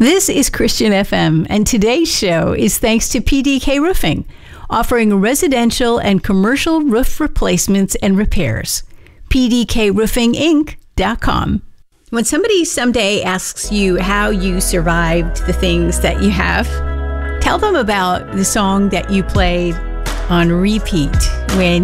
This is Christian FM, and today's show is thanks to PDK Roofing, offering residential and commercial roof replacements and repairs. PDKRoofingInc.com. When somebody someday asks you how you survived the things that you have, tell them about the song that you played on repeat when